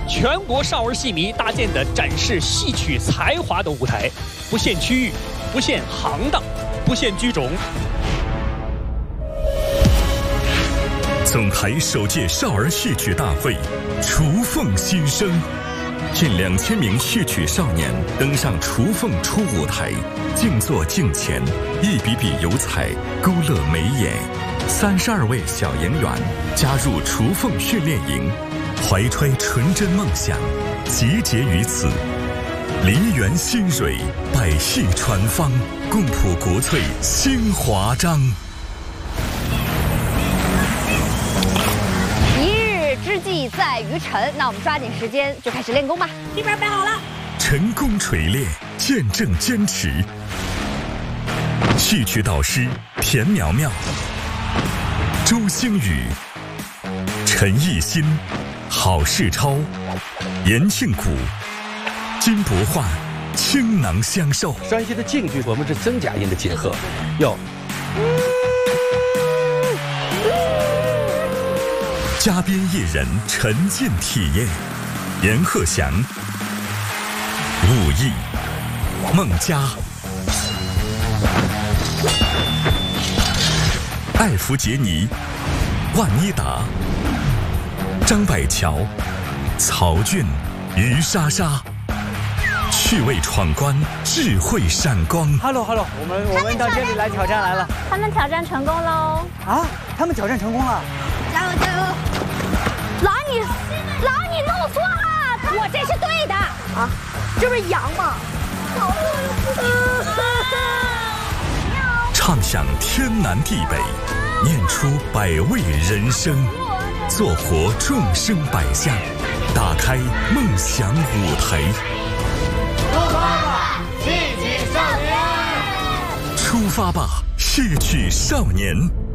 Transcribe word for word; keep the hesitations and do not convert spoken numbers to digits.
全国少儿戏迷搭建的展示戏曲才华的舞台，不限区域，不限行当，不限剧种。 总台首届少儿戏曲大会，雏凤新生。近两千名戏曲少年登上雏凤初舞台，静坐镜前，一笔笔油彩勾勒眉眼。三十二位小演员加入雏凤训练营，怀揣纯真梦想，集结于此。梨园新蕊，百戏传芳，共谱国粹新华章。 之计在于晨，那我们抓紧时间就开始练功吧。 这边摆好了， 晨功锤炼，见证坚持。戏曲导师田苗苗、周星宇、陈艺新、郝世超、严庆谷、金伯焕倾囊相授。 山西的京剧，我们是真假音的结合，有。 嘉宾艺人沉浸体验，阎鹤祥、武艺、孟佳、艾弗杰尼、万妮达、张百乔、曹骏、于莎莎，趣味闯关，智慧闪光。 Hello Hello， 我们我们到这里来挑战来了。 他们挑战成功喽！ 啊，他们挑战成功了！ 加油加油！老你，老你弄错了，我这是对的啊，这不是羊吗？ 唱响天南地北，念出百味人生，做活众生百相，打开梦想舞台。 出发吧，戏曲少年！ 出发吧，戏曲少年！